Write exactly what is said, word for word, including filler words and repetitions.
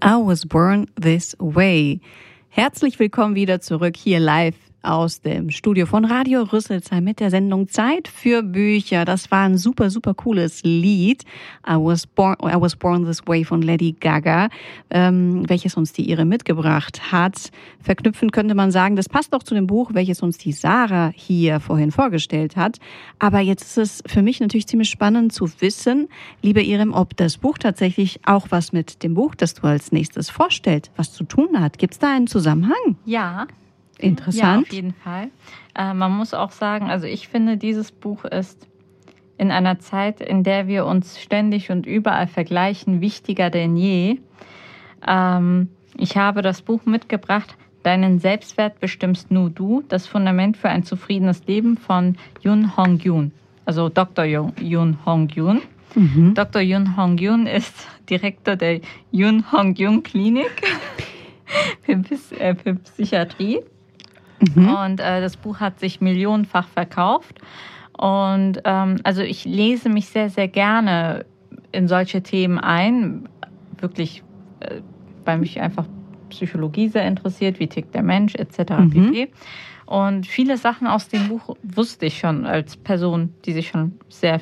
I was born this way. Herzlich willkommen wieder zurück hier live aus dem Studio von Radio Rüsselsheim mit der Sendung Zeit für Bücher. Das war ein super, super cooles Lied. I was born, I was born this way von Lady Gaga, ähm, welches uns die Ihre mitgebracht hat. Verknüpfen könnte man sagen, das passt auch zu dem Buch, welches uns die Sarah hier vorhin vorgestellt hat. Aber jetzt ist es für mich natürlich ziemlich spannend zu wissen, liebe Irem, ob das Buch tatsächlich auch was mit dem Buch, das du als nächstes vorstellst, was zu tun hat. Gibt es da einen Zusammenhang? Ja. Interessant. Ja, auf jeden Fall. Äh, man muss auch sagen, also ich finde, dieses Buch ist in einer Zeit, in der wir uns ständig und überall vergleichen, wichtiger denn je. Ähm, ich habe das Buch mitgebracht, Deinen Selbstwert bestimmst nur du, das Fundament für ein zufriedenes Leben von Yoon Hong-Yoon, also Doktor Yoon Hong-Yoon. Mhm. Doktor Yoon Hong-Yoon ist Direktor der Yoon Hong-Yoon Klinik für, äh, für Psychiatrie. Mhm. Und äh, das Buch hat sich millionenfach verkauft. Und ähm, also ich lese mich sehr, sehr gerne in solche Themen ein. Wirklich, äh, weil mich einfach Psychologie sehr interessiert, wie tickt der Mensch et cetera Mhm. pp. Und viele Sachen aus dem Buch wusste ich schon als Person, die sich schon sehr